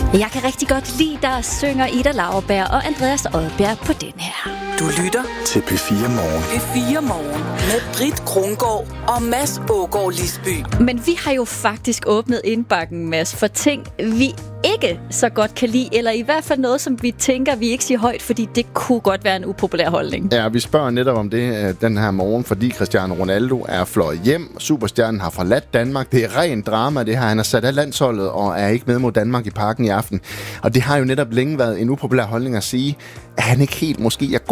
Jeg kan rigtig godt lide, der synger Ida Lauerberg og Andreas Odbjerg på den her. Du lytter til P4 Morgen. P4 Morgen med Britt Krongaard og Mads Aagaard Lisby. Men vi har jo faktisk åbnet indbakken, Mads, for ting, vi ikke så godt kan lide, eller i hvert fald noget, som vi tænker, vi ikke siger højt, fordi det kunne godt være en upopulær holdning. Ja, vi spørger netop om det den her morgen, fordi Cristiano Ronaldo er fløjet hjem. Superstjernen har forladt Danmark. Det er ren drama, det her. Han har sat af landsholdet og er ikke med mod Danmark i Parken i aften. Og det har jo netop længe været en upopulær holdning at sige, at han ikke helt måske er